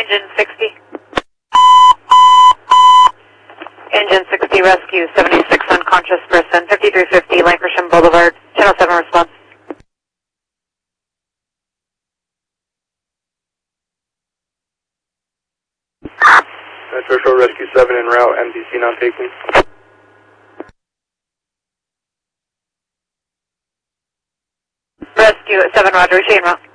Engine 60. Engine 60, rescue 76 unconscious person, 5350 Lankershim Boulevard, Channel 7 response. Metro Shore Rescue 7 en route, MDC not taken. Rescue 7, roger, she en route.